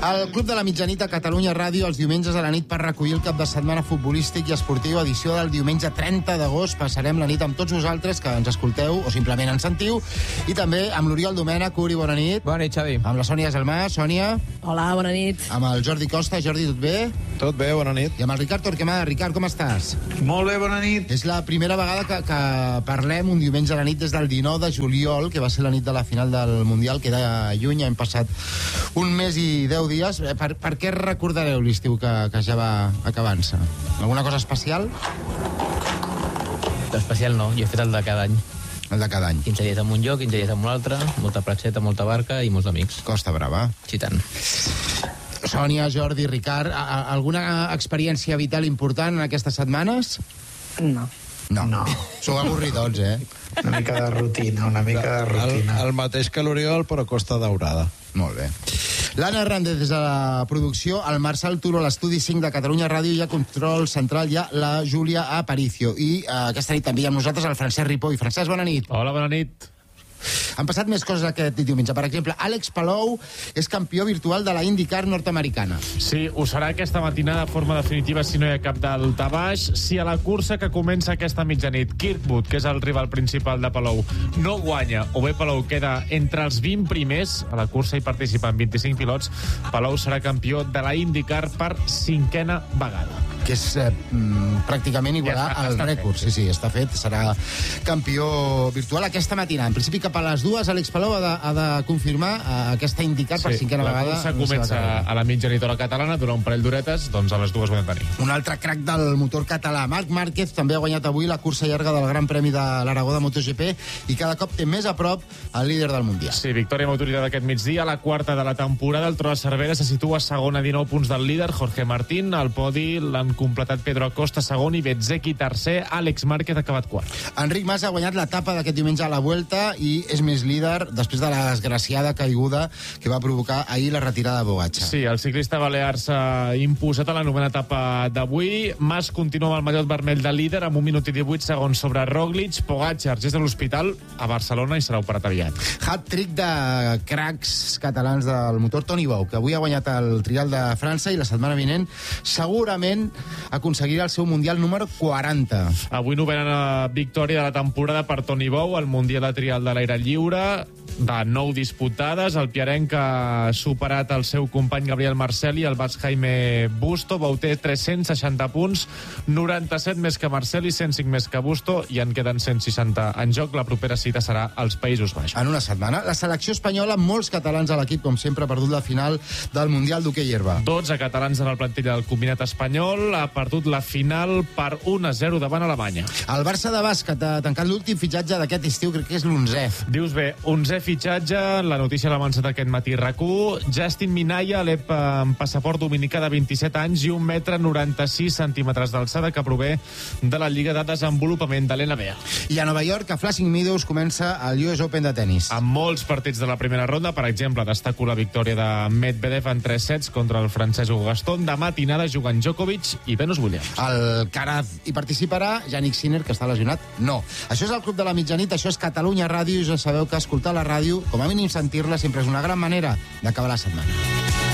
El Club de la Mitjanit a Catalunya Ràdio els diumenges a la nit per recollir el cap de setmana futbolístic i esportiu, edició del diumenge 30 d'agost. Passarem la nit amb tots vosaltres que ens escolteu o simplement ens sentiu, i també amb l'Oriol Domènech. Uri, bona nit. Bona nit, Xavi. Amb la Sònia Gelmà. Sònia. Hola, bona nit. Amb el Jordi Costa. Jordi, tot bé? Tot bé, bona nit. I amb el Ricard Torquemada. Ricard, com estàs? Molt bé, bona nit. És la primera vegada que parlem un diumenge a la nit des del 19 de juliol, que va ser la nit de la final del Mundial. Queda lluny, hem passat un mes i 10 dies. Per què recordareu l'estiu que ja va acabant-se? Alguna cosa especial? Especial no, jo he fet el de cada any. El de cada any. 15 dies en un lloc, 15 dies en un altre, molta platxeta, molta barca i molts amics. Costa Brava. Sí, tant. Sònia, Jordi, Ricard, alguna experiència vital important en aquestes setmanes? No. No. Sou avorridons, Una mica de rutina, El mateix que l'Oriol, però Costa Daurada. Molt bé. L'Anna Hernández des de la producció, el Marçal Turo a l'estudi 5 de Catalunya Ràdio, i a control central hi ha la Júlia Aparicio. I aquesta nit també hi ha amb nosaltres el Francesc Ripoll. Francesc, bona nit. Hola, bona nit. Han passat més coses aquest diumenge. Per exemple, Àlex Palou és campió virtual de la IndyCar nord-americana. Sí, ho serà aquesta matinada de forma definitiva si no hi ha cap daltabaix. Si a la cursa que comença aquesta mitjanit, Kirkwood, que és el rival principal de Palou, no guanya, o bé Palou queda entre els 20 primers, a la cursa hi participen 25 pilots, Palou serà campió de la IndyCar per 5a vegada. Que és pràcticament igualar el rècord. Sí, està fet. Serà campió virtual aquesta matina. En principi, cap a les 2, Àlex Palou ha de confirmar aquesta IndyCar per 5a vegada. La cursa comença a la mitjanit hora catalana, durant un parell d'horetes, doncs a les 2 ho hem de tenir. Un altre crac del motor català, Marc Márquez, també ha guanyat avui la cursa llarga del Gran Premi de l'Aragó de MotoGP i cada cop té més a prop el líder del Mundial. Sí, victòria amb autoritat aquest migdia, la quarta de la temporada. El Tro de Cervera se situa segon a 19 punts del líder, Jorge Martín. Al podi l'han completat Pedro Acosta, segon, i Bezzecchi, tercer. Àlex Márquez ha acabat quart. Enric Mas ha guanyat l'etapa d'aquest diumenge a la Vuelta i és més líder després de la desgraciada caiguda que va provocar ahir la retirada de Pogačar. Sí, el ciclista balear s'ha imposat a la novena etapa d'avui. Mas continua amb el mallot vermell de líder amb 1 minut i 18 segons sobre Roglic. Pogačar és de l'hospital a Barcelona i serà operat aviat. Hat-trick de cracs catalans del motor. Toni Bou, que avui ha guanyat el Trial de França i la setmana vinent segurament aconseguirà el seu Mundial número 40. Avui novena victòria de la temporada per Toni Bou, el Mundial de Trial de l'aire lliure, de 9 disputades. El piarenc ha superat el seu company Gabriel Marcelli, el basc Jaime Busto. Bou té 360 punts, 97 més que Marcelli, 105 més que Busto, i en queden 160 en joc. La propera cita serà als Països Baixos. En una setmana, la selecció espanyola, molts catalans a l'equip, com sempre, ha perdut la final del Mundial d'hoquei herba. 12 catalans en el plantilla del combinat espanyol, ha perdut la final per 1-0 davant Alemanya. El Barça de bàsquet ha tancat l'últim fitxatge d'aquest estiu, crec que és l'11è. Dius bé, 11è fitxatge, la notícia l'ha avançat aquest matí RAC1. Justin Minaya, l'EP amb passaport dominicà de 27 anys i 1,96 m d'alçada, que prové de la Lliga de Desenvolupament de l'NBA. I a Nova York, a Flushing Meadows, comença el US Open de tennis. Amb molts partits de la primera ronda, per exemple, destaco la victòria de Medvedev en 3 sets contra el francès Hugo Gaston. De matinada juguen Djokovic i Venus Williams. El Caraz hi participarà, Yannick Sinner, que està lesionat, no. Això és el Club de la Mitjanit, això és Catalunya Ràdio, i ja sabeu que escoltar la ràdio, com a mínim sentir-la, sempre és una gran manera d'acabar la setmana.